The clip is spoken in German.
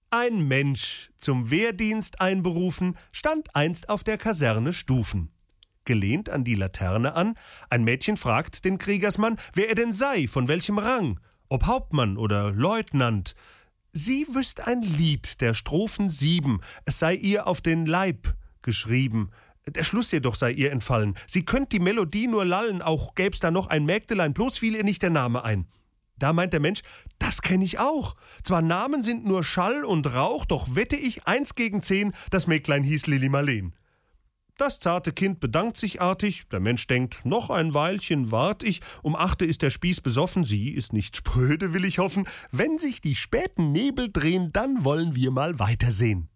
Ein Mensch, zum Wehrdienst einberufen, stand einst auf der Kaserne Stufen. Gelehnt an die Laterne an, ein Mädchen fragt den Kriegersmann, wer er denn sei, von welchem Rang, ob Hauptmann oder Leutnant. Sie wüsst ein Lied der Strophen 7, es sei ihr auf den Leib geschrieben. Der Schluss jedoch sei ihr entfallen. Sie könnt die Melodie nur lallen, auch gäb's da noch ein Mägdelein, bloß fiel ihr nicht der Name ein. Da meint der Mensch, das kenn ich auch. Zwar Namen sind nur Schall und Rauch, doch wette ich 1 gegen 10, das Mägdlein hieß Lili Marleen. Das zarte Kind bedankt sich artig, der Mensch denkt, noch ein Weilchen wart ich, um 8 ist der Spieß besoffen, sie ist nicht spröde, will ich hoffen. Wenn sich die späten Nebel drehen, dann wollen wir mal weitersehen.